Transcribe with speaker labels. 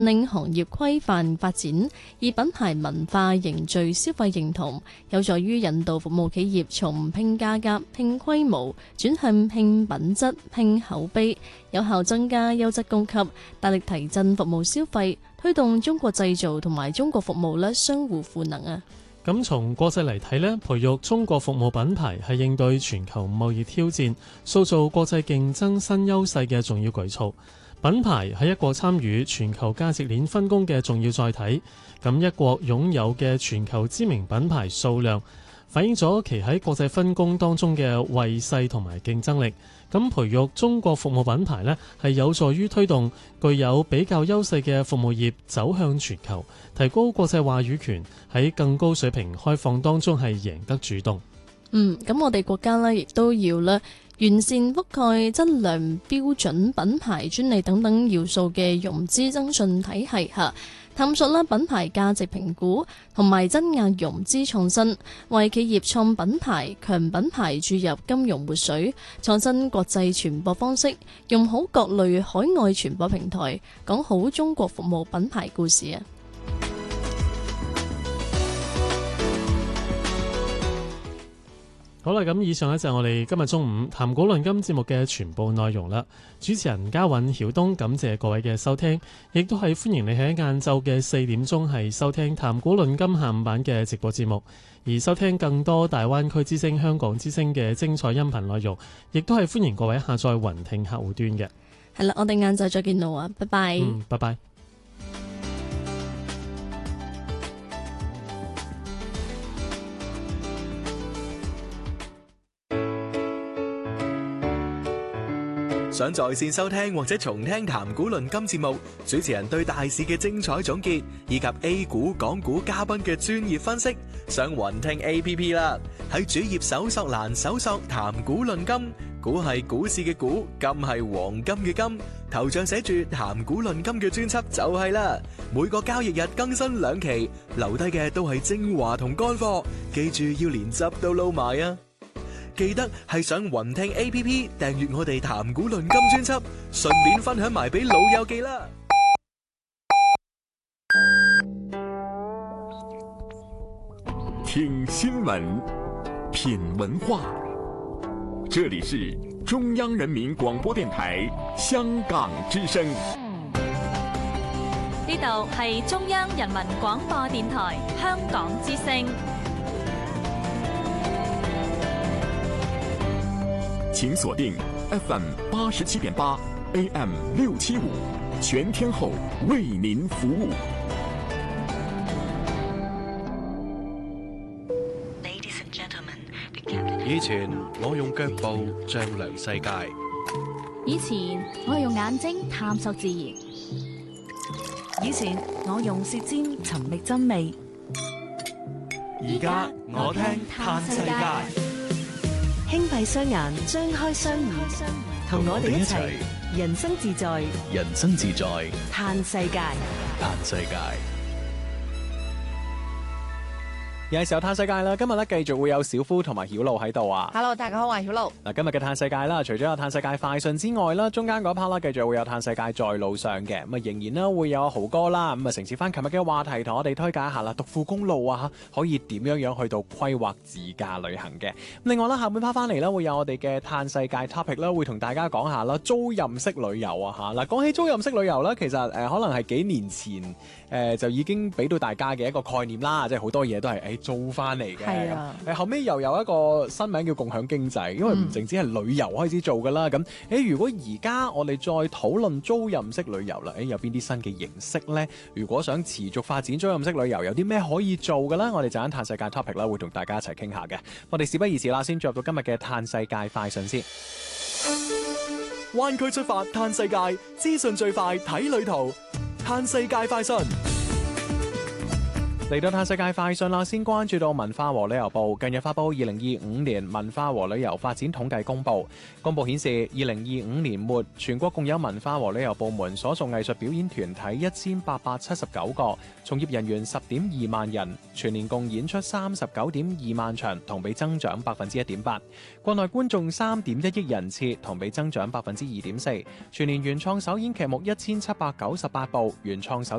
Speaker 1: 令行業規範發展，以品牌文化凝聚消費認同，有助於引導服務企業從拼價格、拼規模轉向拼品質、拼口碑，有效增加優質供給，大力提振服務消費，推動中國製造同埋中國服務相互賦能啊！
Speaker 2: 咁從國際嚟睇呢，培育中國服務品牌係應對全球貿易挑戰、塑造國際競爭新優勢嘅重要舉措。品牌係一國參與全球價值鏈分工嘅重要載體，咁一國擁有嘅全球知名品牌數量，反映咗其喺國際分工當中嘅位勢同埋競爭力。咁培育中國服務品牌呢，係有助於推動具有比較優勢嘅服務業走向全球，提高國際話語權，喺更高水平開放當中係贏得主動。
Speaker 1: 咁我哋國家呢，亦都要完善覆蓋質量標準、品牌專利等等要素嘅融資增信體系下，探索品牌價值評估同埋增壓融資創新，為企業創品牌、強品牌注入金融活水，創新國際傳播方式，用好各類海外傳播平台，講好中國服務品牌故事啊！
Speaker 2: 好啦，咁以上呢就係我哋今日中午談古論今節目嘅全部內容啦。主持人嘉韻、曉東，感謝各位嘅收聽，亦都係歡迎你喺晏晝嘅4點鐘係收聽談古論今下午版嘅直播節目，而收聽更多大灣區之聲、香港之聲嘅精彩音頻內容，亦都係歡迎各位下載雲聽客戶端嘅。
Speaker 1: 係啦，我哋晏晝再見啦，拜拜。
Speaker 2: 拜拜。
Speaker 3: 想在線收聽或者重聽談古論今節目，主持人對大市嘅精彩總結，以及 A 股、港股嘉賓嘅專業分析，上雲聽 APP 啦。喺主頁搜索欄搜索談古論今，股係股市嘅股，金係黃金嘅金，頭像寫住談古論今嘅專輯就係啦。每個交易日更新2期，留低嘅都係精華同乾貨，記住要連汁都撈埋啊！記得係上雲聽 APP 訂閱我哋談古論今專輯，順便分享埋俾老友記啦。
Speaker 4: 聽新聞，品文化，這裡是中央人民廣播電台香港之聲。
Speaker 5: 呢度係中央人民廣播電台香港之聲。
Speaker 4: 請鎖定 FM 87.8 AM 675，全天候為您服務。
Speaker 6: 以前我用腳步丈量世界，
Speaker 7: 以前我用眼睛探索自然，
Speaker 8: 以前我用舌尖尋覓真味，
Speaker 6: 而家我聽嘆世界。
Speaker 8: 輕閉雙眼，張開雙耳，同我哋一齊人生自在，
Speaker 6: 人生自在，
Speaker 8: 嘆世界，
Speaker 6: 嘆世界。
Speaker 9: 有時候嘆世界啦，今日咧繼續會有小夫同埋曉露喺度啊。
Speaker 10: Hello， 大家好，我係曉露。
Speaker 9: 嗱，今日嘅嘆世界啦，除咗有嘆世界快訊之外啦，中間嗰 part 啦，繼續會有嘆世界在路上嘅，咁啊仍然啦會有豪哥啦，咁啊承接翻琴日嘅話題，同我哋推介一下啦，獨富公路啊，可以點樣去到規劃自駕旅行嘅。另外啦，下半 part 翻嚟啦，會有我哋嘅嘆世界 topic 啦，會同大家講下啦，租賃式旅遊啊嚇。嗱，講起租賃式旅遊啦，其實可能係幾年前就已經俾到大家嘅一個概念啦，即係好多嘢都係租翻嚟嘅。
Speaker 10: 係啊，
Speaker 9: 後尾又有一個新名叫共享經濟，因為唔淨止係旅遊開始做噶啦。咁如果而家我哋再討論租賃式旅遊啦，有邊啲新嘅形式呢？如果想持續發展租賃式旅遊，有啲咩可以做嘅呢？我哋就喺嘆世界 topic 啦，會同大家一齊傾下嘅。我哋事不宜遲啦，先進入到今日嘅嘆世界快訊先。
Speaker 3: 灣區出發嘆世界，資訊最快睇旅途。嘆世界快訊。
Speaker 9: 嚟到嘆世界快訊啦，先關注到文化和旅遊部近日發布2025年文化和旅遊發展統計公佈。公佈顯示，2025年末全國共有文化和旅遊部門所屬藝術表演團體1879個，從業人員10.2萬人，全年共演出39.2萬場，同比增長1.8%。國內觀眾3.1億人次，同比增長2.4%。全年原創首演劇目1798部，原創首